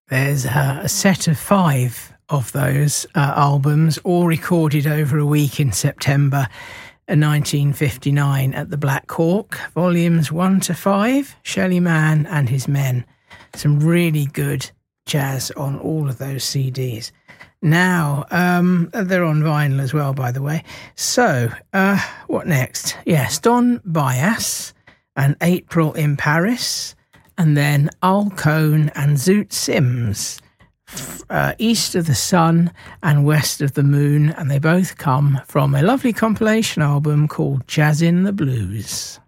There's a set of 5 of those albums, all recorded over a week in September 1959 at the Black Hawk, volumes 1 to 5, Shelley Mann and His Men. Some really good jazz on all of those CDs. Now, they're on vinyl as well, by the way. So, what next? Yes, Don Byas and April in Paris, and then Al Cohn and Zoot Sims, East of the Sun and West of the Moon, and they both come from a lovely compilation album called Jazzin' the Blues.